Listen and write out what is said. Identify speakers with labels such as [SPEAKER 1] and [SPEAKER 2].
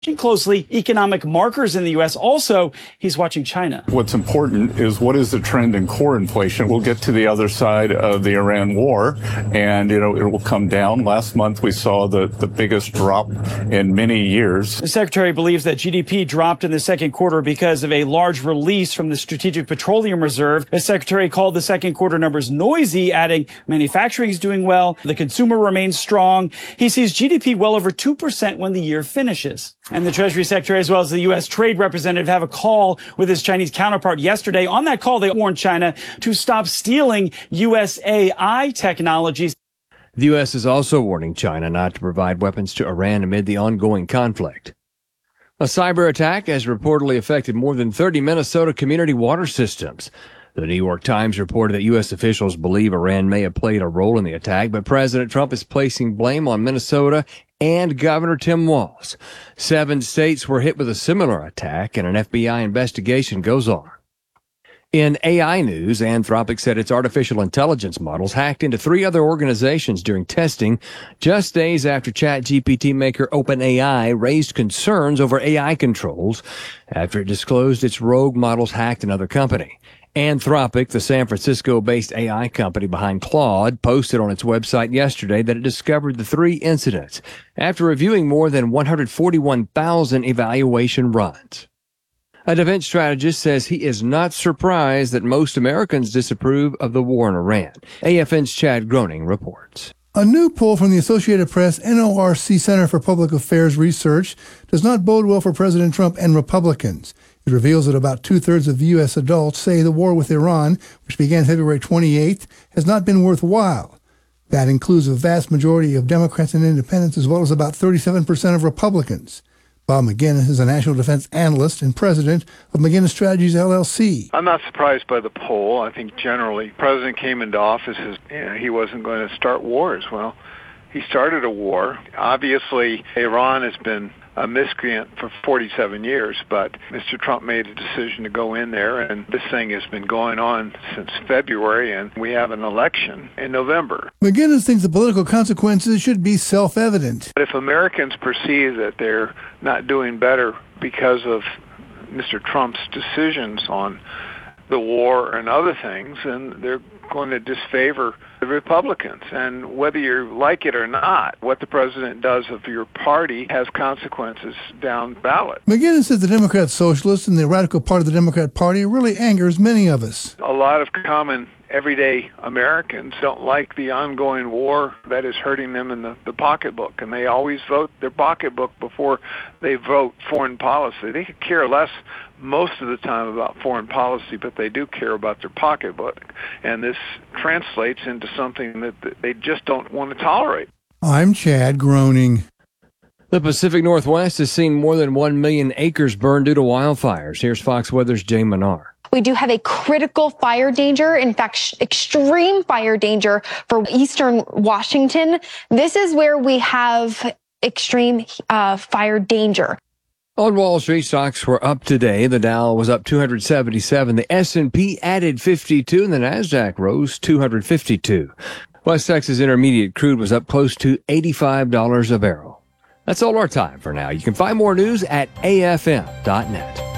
[SPEAKER 1] Closely economic markers in the U.S. Also, he's watching China.
[SPEAKER 2] What's important is what is the trend in core inflation. We'll get to the other side of the Iran war, and it will come down. Last month, we saw the biggest drop in many years.
[SPEAKER 1] The secretary believes that GDP dropped in the second quarter because of a large release from the Strategic Petroleum Reserve. The secretary called the second quarter numbers noisy, adding manufacturing is doing well. The consumer remains strong. He sees GDP well over 2% when the year finishes. And the Treasury Secretary, as well as the U.S. Trade Representative, have a call with his Chinese counterpart yesterday. On that call, they warned China to stop stealing U.S. AI technologies.
[SPEAKER 3] The U.S. is also warning China not to provide weapons to Iran amid the ongoing conflict. A cyber attack has reportedly affected more than 30 Minnesota community water systems. The New York Times reported that U.S. officials believe Iran may have played a role in the attack, but President Trump is placing blame on Minnesota and Governor Tim Walz. 7 states were hit with a similar attack, and an FBI investigation goes on. In AI news, Anthropic said its artificial intelligence models hacked into 3 other organizations during testing, just days after ChatGPT maker OpenAI raised concerns over AI controls after it disclosed its rogue models hacked another company. Anthropic, the San Francisco-based AI company behind Claude, posted on its website yesterday that it discovered the 3 incidents after reviewing more than 141,000 evaluation runs. A defense strategist says he is not surprised that most Americans disapprove of the war in Iran. AFN's Chad Groening reports.
[SPEAKER 4] A new poll from the Associated Press NORC Center for Public Affairs Research does not bode well for President Trump and Republicans. It reveals that about 2/3 of U.S. adults say the war with Iran, which began February 28th, has not been worthwhile. That includes a vast majority of Democrats and independents, as well as about 37% of Republicans. Bob McGinnis is a national defense analyst and president of McGinnis Strategies, LLC.
[SPEAKER 5] I'm not surprised by the poll. I think generally, the president came into office as he wasn't going to start wars. Well, he started a war. Obviously, Iran has been a miscreant for 47 years, but Mr. Trump made a decision to go in there, and this thing has been going on since February, and we have an election in November.
[SPEAKER 4] McGinnis thinks the political consequences should be self-evident.
[SPEAKER 5] But if Americans perceive that they're not doing better because of Mr. Trump's decisions on the war and other things, then they're going to disfavor the Republicans. And whether you like it or not, what the president does of your party has consequences down ballot.
[SPEAKER 4] McGinnis says the Democrat Socialists and the radical part of the Democrat Party really angers many of us.
[SPEAKER 5] A lot of common everyday Americans don't like the ongoing war that is hurting them in the pocketbook, and they always vote their pocketbook before they vote foreign policy. They could care less most of the time about foreign policy, but they do care about their pocketbook, and this translates into something that they just don't want to tolerate.
[SPEAKER 4] I'm Chad Groening.
[SPEAKER 3] The Pacific Northwest has seen more than 1 million acres burned due to wildfires. Here's Fox Weather's Jay Manar.
[SPEAKER 6] We do have a critical fire danger, in fact, extreme fire danger for eastern Washington. This is where we have extreme fire danger.
[SPEAKER 3] On Wall Street, stocks were up today. The Dow was up 277. The S&P added 52, and the Nasdaq rose 252. West Texas Intermediate crude was up close to $85 a barrel. That's all our time for now. You can find more news at afm.net.